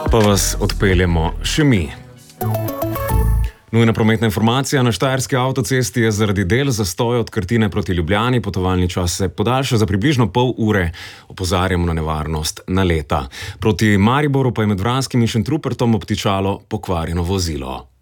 Pa vas odpeljemo še mi. Nujna prometna informacija. Na štajerski avtocesti je zaradi del zastoja od Krtine proti Ljubljani. Potovalni čas se podaljša za približno pol ure. Opozarjamo na nevarnost naleta. Proti Mariboru pa je med Vranskim in Šentrupertom obtičalo pokvarjeno vozilo.